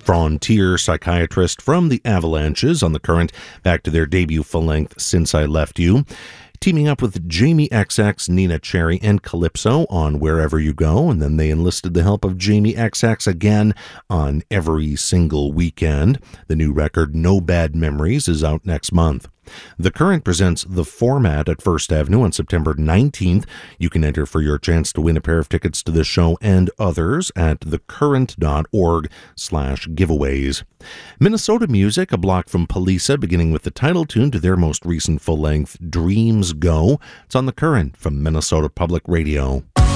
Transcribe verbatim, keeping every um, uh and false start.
Frontier Psychiatrist from the Avalanches on the Current, back to their debut full-length Since I Left You. Teaming up with Jamie X X, Nina Cherry, and Calypso on Wherever You Go, and then they enlisted the help of Jamie X X again on Every Single Weekend. The new record, No Bad Memories, is out next month. The Current presents The Format at First Avenue on September nineteenth. You can enter for your chance to win a pair of tickets to this show and others at thecurrent.org slash giveaways. Minnesota Music, a block from Polisa, beginning with the title tune to their most recent full-length, Dreams Go. It's on The Current from Minnesota Public Radio.